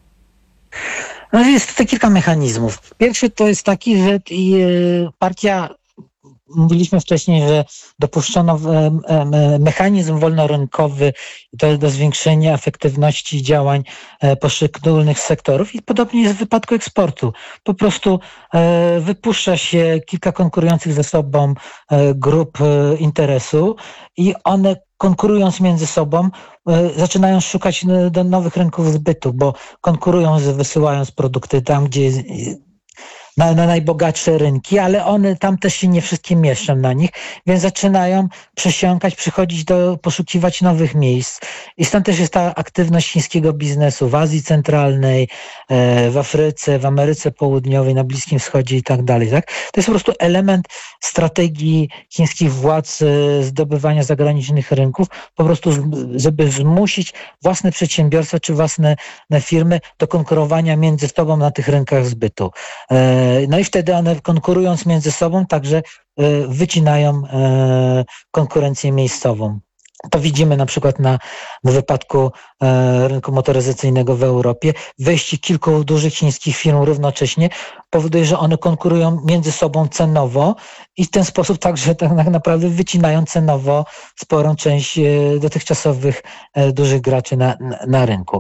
No jest tutaj kilka mechanizmów. Pierwszy to jest taki, że y, partia Mówiliśmy wcześniej, że dopuszczono mechanizm wolnorynkowy do, do zwiększenia efektywności działań poszczególnych sektorów i podobnie jest w wypadku eksportu. Po prostu wypuszcza się kilka konkurujących ze sobą grup interesu i one konkurując między sobą zaczynają szukać do nowych rynków zbytu, bo konkurują, wysyłając produkty tam, gdzie jest Na, na najbogatsze rynki, ale one tam też się nie wszystkie mieszczą na nich, więc zaczynają przesiąkać, przychodzić do, poszukiwać nowych miejsc. I stąd też jest ta aktywność chińskiego biznesu w Azji Centralnej, e, w Afryce, w Ameryce Południowej, na Bliskim Wschodzie i tak dalej. Tak? To jest po prostu element strategii chińskich władz e, zdobywania zagranicznych rynków, po prostu żeby zmusić własne przedsiębiorstwa czy własne firmy do konkurowania między sobą na tych rynkach zbytu. E, No i wtedy one konkurując między sobą także wycinają konkurencję miejscową. To widzimy na przykład na, w wypadku rynku motoryzacyjnego w Europie. Wejście kilku dużych chińskich firm równocześnie powoduje, że one konkurują między sobą cenowo i w ten sposób także tak naprawdę wycinają cenowo sporą część dotychczasowych dużych graczy na, na, na rynku.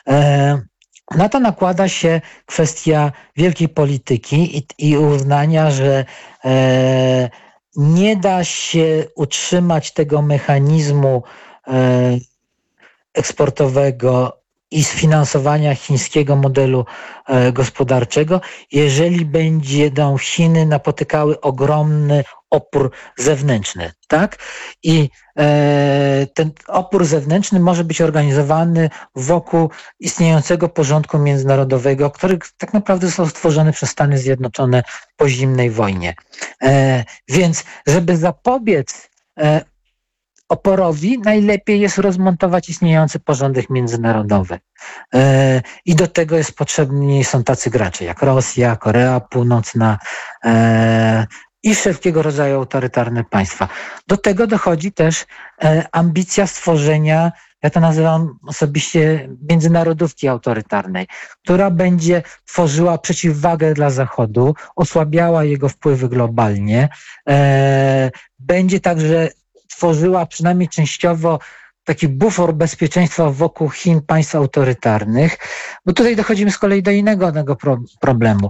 Na to nakłada się kwestia wielkiej polityki i, i uznania, że e, nie da się utrzymać tego mechanizmu e, eksportowego i sfinansowania chińskiego modelu e, gospodarczego, jeżeli będą Chiny napotykały ogromny opór zewnętrzny, tak? I e, ten opór zewnętrzny może być organizowany wokół istniejącego porządku międzynarodowego, który tak naprawdę został stworzony przez Stany Zjednoczone po zimnej wojnie. E, więc, żeby zapobiec e, oporowi, najlepiej jest rozmontować istniejący porządek międzynarodowy. E, I do tego jest potrzebni są tacy gracze jak Rosja, Korea Północna, e, i wszelkiego rodzaju autorytarne państwa. Do tego dochodzi też e, ambicja stworzenia, ja to nazywam osobiście, międzynarodówki autorytarnej, która będzie tworzyła przeciwwagę dla Zachodu, osłabiała jego wpływy globalnie, e, będzie także tworzyła przynajmniej częściowo taki bufor bezpieczeństwa wokół Chin, państw autorytarnych, bo tutaj dochodzimy z kolei do innego, innego pro, problemu.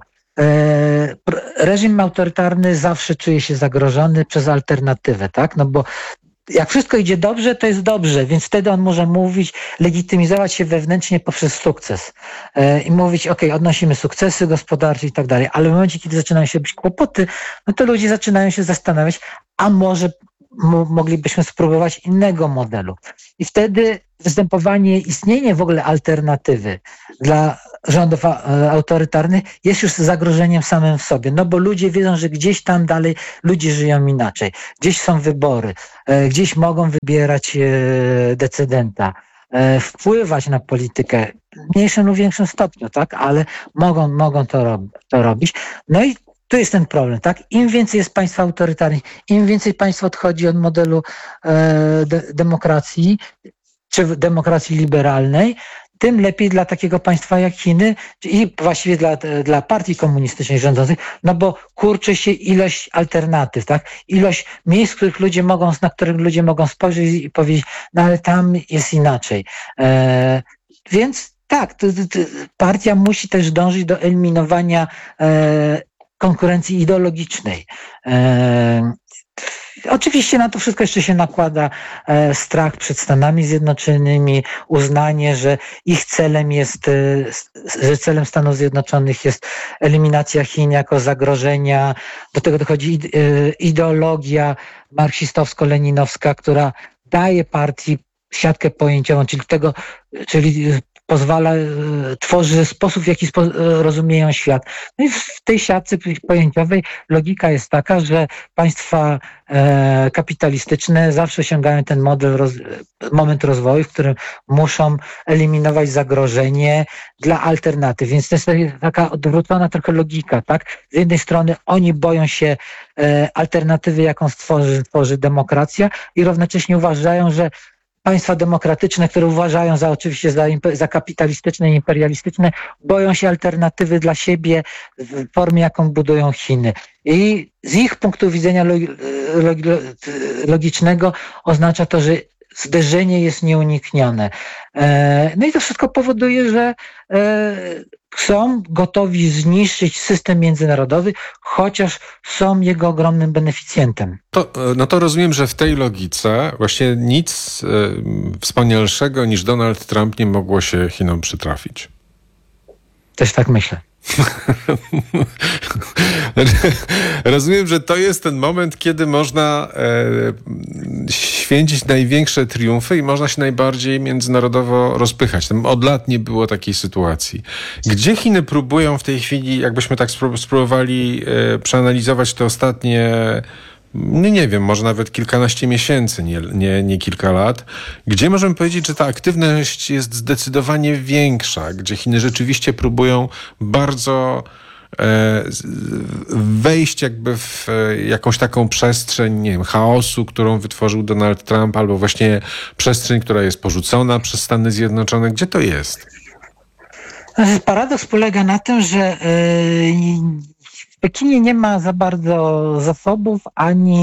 Reżim autorytarny zawsze czuje się zagrożony przez alternatywę, tak? No bo jak wszystko idzie dobrze, to jest dobrze, więc wtedy on może mówić, legitymizować się wewnętrznie poprzez sukces i mówić, ok, odnosimy sukcesy gospodarcze i tak dalej, ale w momencie, kiedy zaczynają się być kłopoty, no to ludzie zaczynają się zastanawiać, a może moglibyśmy spróbować innego modelu. I wtedy występowanie, istnienie w ogóle alternatywy dla rządów autorytarnych jest już zagrożeniem samym w sobie, no bo ludzie wiedzą, że gdzieś tam dalej ludzie żyją inaczej, gdzieś są wybory, gdzieś mogą wybierać decydenta, wpływać na politykę w mniejszym lub większym stopniu, tak, ale mogą, mogą to, rob, to robić. No i tu jest ten problem, tak? Im więcej jest państw autorytarnych, im więcej państw odchodzi od modelu e, de, demokracji, czy demokracji liberalnej, tym lepiej dla takiego państwa jak Chiny i właściwie dla, dla partii komunistycznej rządzących, no bo kurczy się ilość alternatyw, tak? Ilość miejsc, których ludzie mogą, na których ludzie mogą spojrzeć i powiedzieć, no ale tam jest inaczej. E, więc tak, to, to, partia musi też dążyć do eliminowania e, konkurencji ideologicznej. E, oczywiście na to wszystko jeszcze się nakłada e, strach przed Stanami Zjednoczonymi, uznanie, że ich celem jest, e, że celem Stanów Zjednoczonych jest eliminacja Chin jako zagrożenia. Do tego dochodzi e, ideologia marksistowsko-leninowska, która daje partii siatkę pojęciową, czyli tego, czyli pozwala, tworzy sposób, w jaki spo, rozumieją świat. No i w tej siatce pojęciowej logika jest taka, że państwa e, kapitalistyczne zawsze osiągają ten model, roz, moment rozwoju, w którym muszą eliminować zagrożenie dla alternatyw. Więc to jest taka odwrócona trochę logika, tak? Z jednej strony oni boją się e, alternatywy, jaką stworzy, stworzy demokracja i równocześnie uważają, że państwa demokratyczne, które uważają za oczywiście za, za kapitalistyczne i imperialistyczne, boją się alternatywy dla siebie w formie, jaką budują Chiny. I z ich punktu widzenia logicznego oznacza to, że zderzenie jest nieuniknione. No i to wszystko powoduje, że są gotowi zniszczyć system międzynarodowy, chociaż są jego ogromnym beneficjentem. To, no to rozumiem, że w tej logice właśnie nic e, wspanialszego niż Donald Trump nie mogło się Chinom przytrafić. Też tak myślę. Rozumiem, że to jest ten moment, kiedy można e, święcić największe triumfy i można się najbardziej międzynarodowo rozpychać. Tam od lat nie było takiej sytuacji. Gdzie Chiny próbują w tej chwili, jakbyśmy tak spróbowali e, przeanalizować te ostatnie, nie, nie wiem, może nawet kilkanaście miesięcy, nie, nie, nie kilka lat, gdzie możemy powiedzieć, że ta aktywność jest zdecydowanie większa, gdzie Chiny rzeczywiście próbują bardzo e, wejść jakby w jakąś taką przestrzeń, nie wiem, chaosu, którą wytworzył Donald Trump, albo właśnie przestrzeń, która jest porzucona przez Stany Zjednoczone. Gdzie to jest? Paradoks polega na tym, że w Pekinie nie ma za bardzo zasobów ani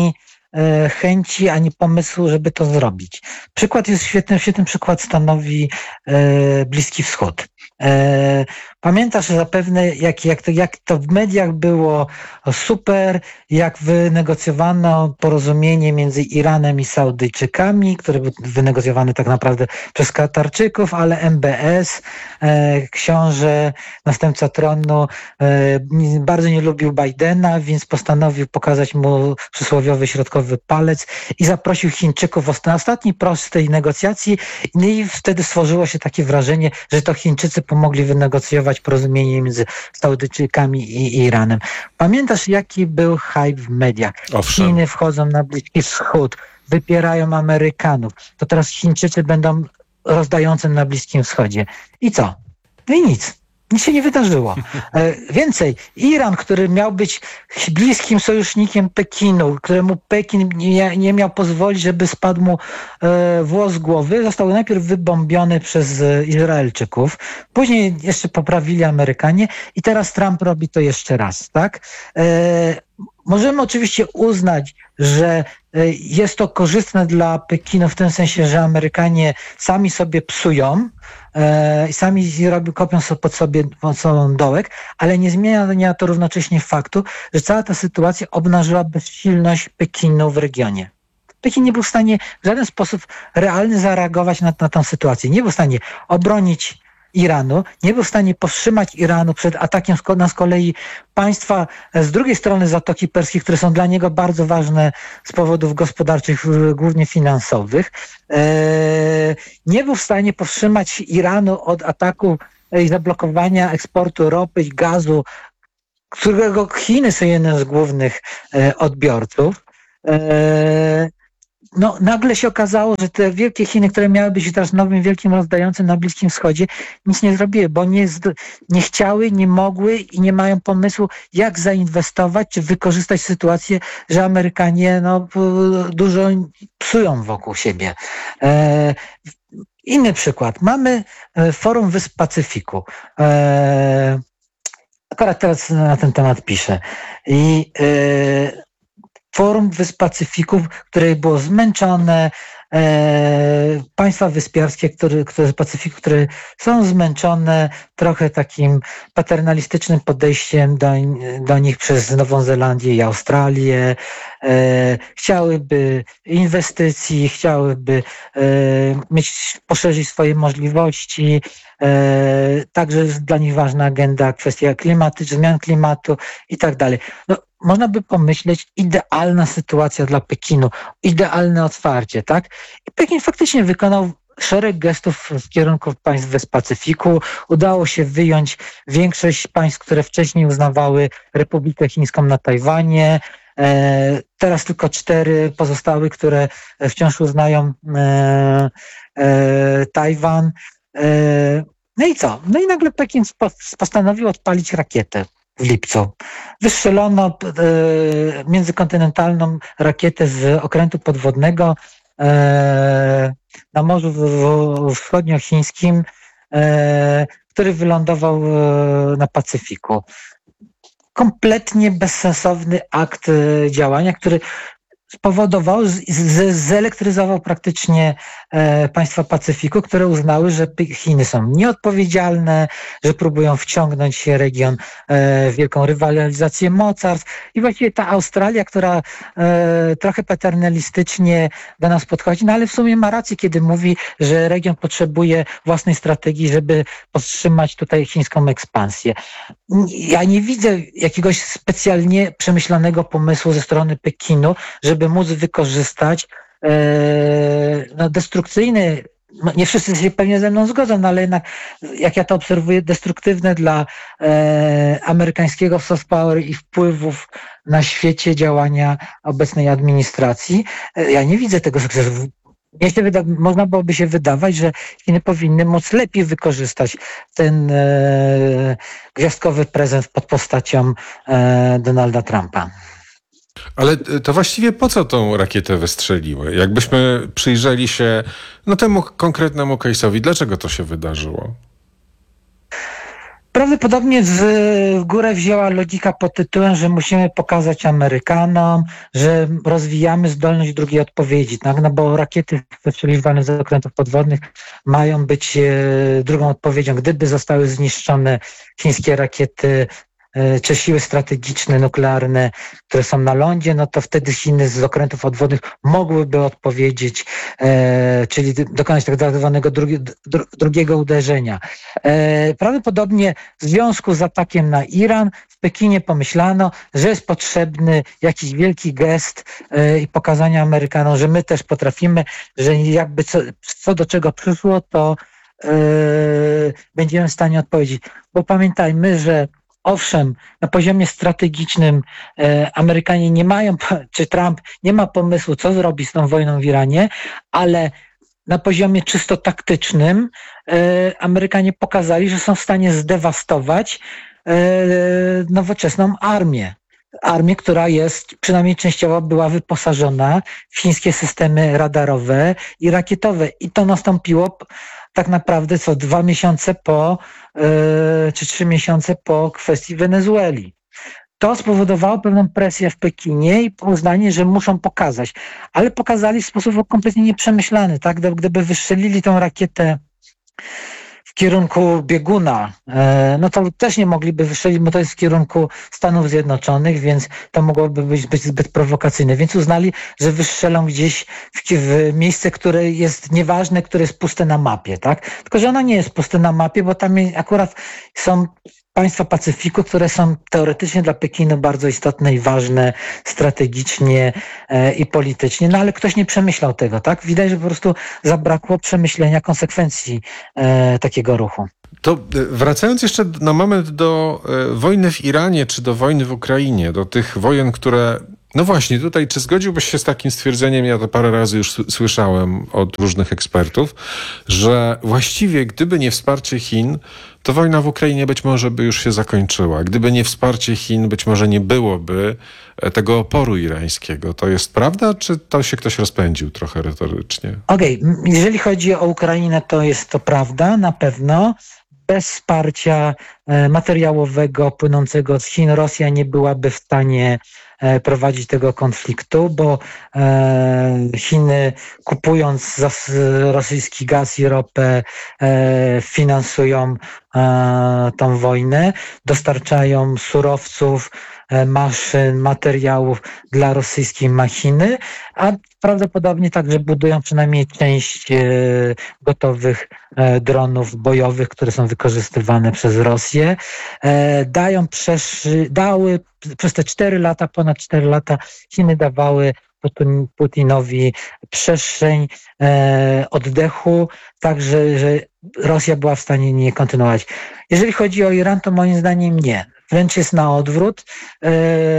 e, chęci, ani pomysłu, żeby to zrobić. Przykład jest świetny, świetny przykład stanowi e, Bliski Wschód. E, pamiętasz zapewne, jak, jak, to, jak to w mediach było super, jak wynegocjowano porozumienie między Iranem i Saudyjczykami, które były wynegocjowane tak naprawdę przez Katarczyków, ale M B S, e, książę, następca tronu, e, bardzo nie lubił Bidena, więc postanowił pokazać mu przysłowiowy środkowy palec i zaprosił Chińczyków na ostatniej prostej negocjacji. No i wtedy stworzyło się takie wrażenie, że to Chińczycy pomogli wynegocjować porozumienie między Saudyjczykami i Iranem. Pamiętasz, jaki był hype w mediach? Owszem. Chiny wchodzą na Bliski Wschód, wypierają Amerykanów. To teraz Chińczycy będą rozdającym na Bliskim Wschodzie. I co? No i nic. Nic się nie wydarzyło. E, więcej, Iran, który miał być bliskim sojusznikiem Pekinu, któremu Pekin nie, nie miał pozwolić, żeby spadł mu e, włos z głowy, został najpierw wybombiony przez e, Izraelczyków, później jeszcze poprawili Amerykanie i teraz Trump robi to jeszcze raz, tak? E, Możemy oczywiście uznać, że jest to korzystne dla Pekinu w tym sensie, że Amerykanie sami sobie psują i sami robią, kopią sobie pod sobie pod sobą dołek, ale nie zmienia to równocześnie faktu, że cała ta sytuacja obnażyła bezsilność Pekinu w regionie. Pekin nie był w stanie w żaden sposób realny zareagować na, na tę sytuację. Nie był w stanie obronić Iranu, nie był w stanie powstrzymać Iranu przed atakiem na z kolei państwa z drugiej strony Zatoki Perskiej, które są dla niego bardzo ważne z powodów gospodarczych, głównie finansowych. Nie był w stanie powstrzymać Iranu od ataku i zablokowania eksportu ropy i gazu, którego Chiny są jednym z głównych odbiorców. No, nagle się okazało, że te wielkie Chiny, które miały być teraz nowym wielkim rozdającym na Bliskim Wschodzie, nic nie zrobiły, bo nie, nie chciały, nie mogły i nie mają pomysłu, jak zainwestować, czy wykorzystać sytuację, że Amerykanie no, dużo psują wokół siebie. E, inny przykład. Mamy Forum Wysp Pacyfiku. E, akurat teraz na ten temat piszę. I e, Forum Wysp Pacyfiku, które było zmęczone, e, państwa wyspiarskie, które, które z Pacyfiku, które są zmęczone trochę takim paternalistycznym podejściem do, do nich przez Nową Zelandię i Australię. E, chciałyby inwestycji, chciałyby e, mieć, poszerzyć swoje możliwości. E, także jest dla nich ważna agenda, kwestia klimatyczna, zmian klimatu i tak dalej. No, można by pomyśleć, idealna sytuacja dla Pekinu, idealne otwarcie, tak? I Pekin faktycznie wykonał szereg gestów w kierunku państw Wysp Pacyfiku. Udało się wyjąć większość państw, które wcześniej uznawały Republikę Chińską na Tajwanie. E, teraz tylko cztery pozostałe, które wciąż uznają e, e, Tajwan. E, no i co? No i nagle Pekin postanowił odpalić rakietę. W lipcu. Wystrzelono e, międzykontynentalną rakietę z okrętu podwodnego e, na Morzu Wschodniochińskim, e, który wylądował e, na Pacyfiku. Kompletnie bezsensowny akt e, działania, który spowodował, z, z, zelektryzował praktycznie e, państwa Pacyfiku, które uznały, że Chiny są nieodpowiedzialne, że próbują wciągnąć się region e, w wielką rywalizację mocarstw i właściwie ta Australia, która e, trochę paternalistycznie do nas podchodzi, no ale w sumie ma rację, kiedy mówi, że region potrzebuje własnej strategii, żeby powstrzymać tutaj chińską ekspansję. Ja nie widzę jakiegoś specjalnie przemyślanego pomysłu ze strony Pekinu, żeby móc wykorzystać e, no, destrukcyjny, no, nie wszyscy się pewnie ze mną zgodzą, no, ale jednak, jak ja to obserwuję, destruktywne dla e, amerykańskiego soft power i wpływów na świecie działania obecnej administracji. E, ja nie widzę tego sukcesu. Mnie się wyda, można byłoby się wydawać, że Chiny powinny móc lepiej wykorzystać ten e, gwiazdkowy prezent pod postacią e, Donalda Trumpa. Ale to właściwie po co tą rakietę wystrzeliły? Jakbyśmy przyjrzeli się no temu konkretnemu case'owi, dlaczego to się wydarzyło? Prawdopodobnie w, w górę wzięła logika pod tytułem, że musimy pokazać Amerykanom, że rozwijamy zdolność drugiej odpowiedzi, tak? No bo rakiety wystrzeliwane z okrętów podwodnych mają być e, drugą odpowiedzią. Gdyby zostały zniszczone chińskie rakiety e, czy siły strategiczne, nuklearne, które są na lądzie, no to wtedy Chiny z okrętów podwodnych mogłyby odpowiedzieć, e, czyli dokonać tak zwanego drugi, dru, drugiego uderzenia. E, prawdopodobnie w związku z atakiem na Iran w Pekinie pomyślano, że jest potrzebny jakiś wielki gest e, i pokazanie Amerykanom, że my też potrafimy, że jakby co, co do czego przyszło, to e, będziemy w stanie odpowiedzieć. Bo pamiętajmy, że owszem, na poziomie strategicznym e, Amerykanie nie mają, czy Trump nie ma pomysłu, co zrobi z tą wojną w Iranie, ale na poziomie czysto taktycznym e, Amerykanie pokazali, że są w stanie zdewastować e, nowoczesną armię. Armię, która jest, przynajmniej częściowo była wyposażona w chińskie systemy radarowe i rakietowe. I to nastąpiło tak naprawdę co dwa miesiące po, yy, czy trzy miesiące po kwestii Wenezueli. To spowodowało pewną presję w Pekinie i uznanie, że muszą pokazać. Ale pokazali w sposób kompletnie nieprzemyślany. Tak? Gdyby wystrzelili tą rakietę w kierunku bieguna, no to też nie mogliby wystrzelić, bo to jest w kierunku Stanów Zjednoczonych, więc to mogłoby być, być zbyt prowokacyjne. Więc uznali, że wystrzelą gdzieś w, w miejsce, które jest nieważne, które jest puste na mapie, tak? Tylko że ono nie jest puste na mapie, bo tam akurat są państwa Pacyfiku, które są teoretycznie dla Pekinu bardzo istotne i ważne strategicznie e, i politycznie, no ale ktoś nie przemyślał tego, tak? Widać, że po prostu zabrakło przemyślenia konsekwencji e, takiego ruchu. To wracając jeszcze na moment do e, wojny w Iranie, czy do wojny w Ukrainie, do tych wojen, które... No właśnie, tutaj czy zgodziłbyś się z takim stwierdzeniem, ja to parę razy już słyszałem od różnych ekspertów, że właściwie gdyby nie wsparcie Chin, to wojna w Ukrainie być może by już się zakończyła. Gdyby nie wsparcie Chin, być może nie byłoby tego oporu irańskiego. To jest prawda, czy to się ktoś rozpędził trochę retorycznie? Okej, okay. Jeżeli chodzi o Ukrainę, to jest to prawda, na pewno. Bez wsparcia materiałowego płynącego z Chin Rosja nie byłaby w stanie prowadzić tego konfliktu, bo Chiny, kupując rosyjski gaz i ropę, finansują tą wojnę, dostarczają surowców, maszyn, materiałów dla rosyjskiej machiny, a prawdopodobnie także budują przynajmniej część gotowych dronów bojowych, które są wykorzystywane przez Rosję. Dają przesz, dały przez te cztery lata, ponad cztery lata Chiny dawały Putin, Putinowi przestrzeń e, oddechu, tak że, że Rosja była w stanie nie kontynuować. Jeżeli chodzi o Iran, to moim zdaniem nie. Wręcz jest na odwrót. E,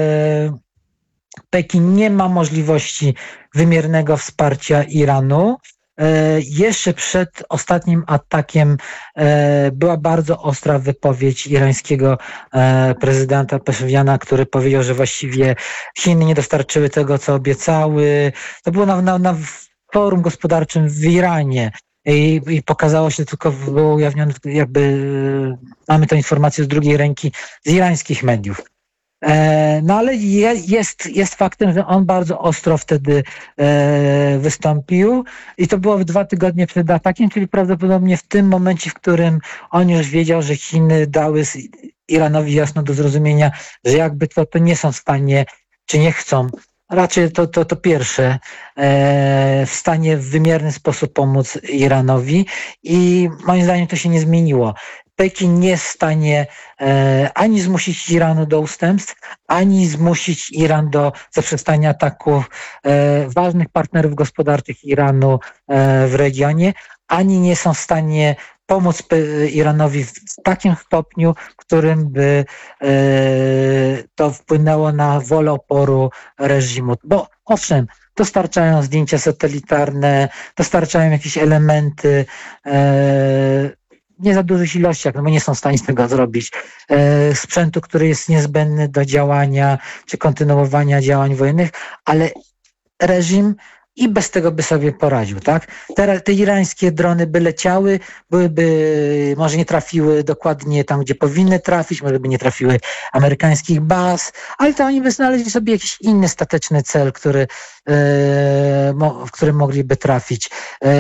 Pekin nie ma możliwości wymiernego wsparcia Iranu. Jeszcze przed ostatnim atakiem była bardzo ostra wypowiedź irańskiego prezydenta Peszewjana, który powiedział, że właściwie Chiny nie dostarczyły tego, co obiecały. To było na, na, na forum gospodarczym w Iranie. I, i pokazało się, tylko było ujawnione, jakby mamy tę informację z drugiej ręki z irańskich mediów. No ale jest, jest faktem, że on bardzo ostro wtedy wystąpił i to było dwa tygodnie przed atakiem, czyli prawdopodobnie w tym momencie, w którym on już wiedział, że Chiny dały Iranowi jasno do zrozumienia, że jakby to, to nie są w stanie, czy nie chcą, raczej to, to, to pierwsze, w stanie w wymierny sposób pomóc Iranowi i moim zdaniem to się nie zmieniło. Pekin nie jest w stanie e, ani zmusić Iranu do ustępstw, ani zmusić Iran do zaprzestania ataków e, ważnych partnerów gospodarczych Iranu e, w regionie, ani nie są w stanie pomóc Iranowi w takim stopniu, w którym by e, to wpłynęło na wolę oporu reżimu. Bo owszem, dostarczają zdjęcia satelitarne, dostarczają jakieś elementy, e, nie za dużych ilościach, no bo nie są w stanie z tego zrobić e, sprzętu, który jest niezbędny do działania czy kontynuowania działań wojennych, ale reżim i bez tego by sobie poradził, tak? Teraz te irańskie drony by leciały, byłyby, może nie trafiły dokładnie tam, gdzie powinny trafić, może by nie trafiły amerykańskich baz, ale to oni by znaleźli sobie jakiś inny stateczny cel, który, e, mo, w którym mogliby trafić. E,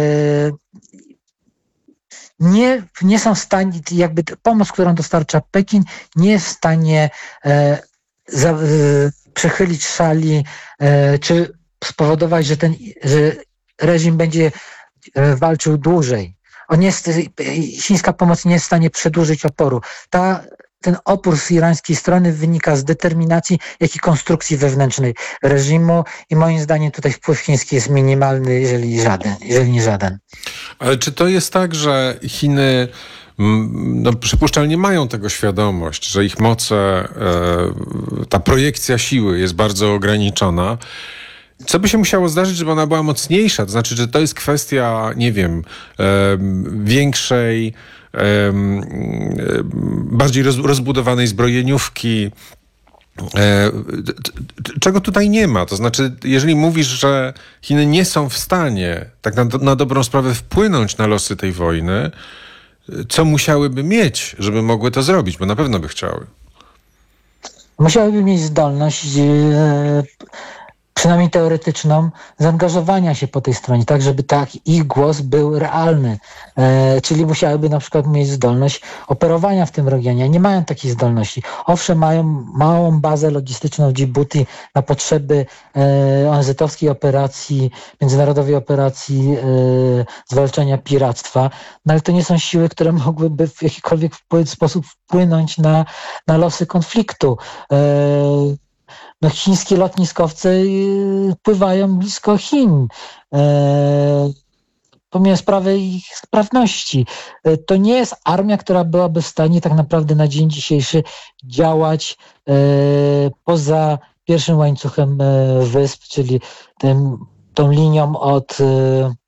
nie, nie są w stanie, jakby pomoc, którą dostarcza Pekin, nie jest w stanie e, za, e, przechylić szali, e, czy spowodować, że ten że reżim będzie walczył dłużej. On jest, chińska pomoc nie jest w stanie przedłużyć oporu. Ta, ten opór z irańskiej strony wynika z determinacji, jak i konstrukcji wewnętrznej reżimu i moim zdaniem tutaj wpływ chiński jest minimalny, jeżeli żaden, jeżeli nie żaden. Ale czy to jest tak, że Chiny no, przypuszczalnie mają tego świadomość, że ich moce, e, ta projekcja siły jest bardzo ograniczona? Co by się musiało zdarzyć, żeby ona była mocniejsza? To znaczy, że to jest kwestia, nie wiem, e, większej, e, e, bardziej roz, rozbudowanej zbrojeniówki. E, t, czego tutaj nie ma? To znaczy, jeżeli mówisz, że Chiny nie są w stanie tak na, na dobrą sprawę wpłynąć na losy tej wojny, co musiałyby mieć, żeby mogły to zrobić? Bo na pewno by chciały. Musiałyby mieć zdolność e, przynajmniej teoretyczną, zaangażowania się po tej stronie, tak żeby tak ich głos był realny. E, czyli musiałyby na przykład mieć zdolność operowania w tym regionie. Nie mają takiej zdolności. Owszem, mają małą bazę logistyczną w Dżibuti na potrzeby e, O N Z-owskiej operacji, międzynarodowej operacji e, zwalczania piractwa, no ale to nie są siły, które mogłyby w jakikolwiek wpływ, sposób wpłynąć na, na losy konfliktu. E, No, chińskie lotniskowce pływają blisko Chin, e, pomimo sprawy ich sprawności. E, to nie jest armia, która byłaby w stanie tak naprawdę na dzień dzisiejszy działać e, poza pierwszym łańcuchem e, wysp, czyli tym, tą linią od, e,